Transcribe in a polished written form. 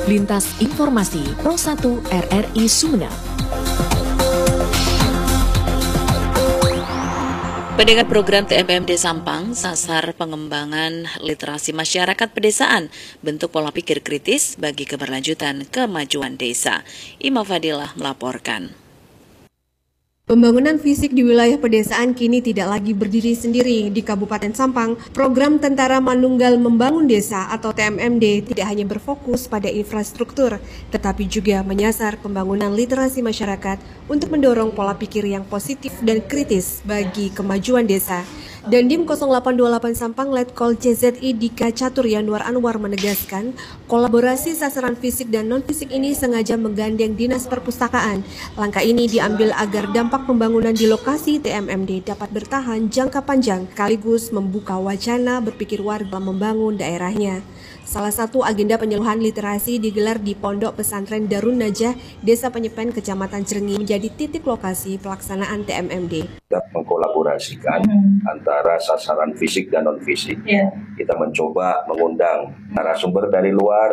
Lintas Informasi Pro 1 RRI Sumeneb. Pendengar program TMMD Sampang, sasar pengembangan literasi masyarakat pedesaan, bentuk pola pikir kritis bagi keberlanjutan kemajuan desa. Ima Fadilah melaporkan. Pembangunan fisik di wilayah pedesaan kini tidak lagi berdiri sendiri. Di Kabupaten Sampang, program Tentara Manunggal Membangun Desa atau TMMD tidak hanya berfokus pada infrastruktur, tetapi juga menyasar pembangunan literasi masyarakat untuk mendorong pola pikir yang positif dan kritis bagi kemajuan desa. Dandim 0828 Sampang Letkol CZI Dika Catur Yanuar Anwar menegaskan, kolaborasi sasaran fisik dan non-fisik ini sengaja menggandeng Dinas Perpustakaan. Langkah ini diambil agar dampak pembangunan di lokasi TMMD dapat bertahan jangka panjang, sekaligus membuka wacana berpikir warga membangun daerahnya. Salah satu agenda penyuluhan literasi digelar di Pondok Pesantren Darun Najah, Desa Penyepen, Kecamatan Crengi, menjadi titik lokasi pelaksanaan TMMD. Kita mengkolaborasikan antara sasaran fisik dan non-fisik. Kita mencoba mengundang narasumber dari luar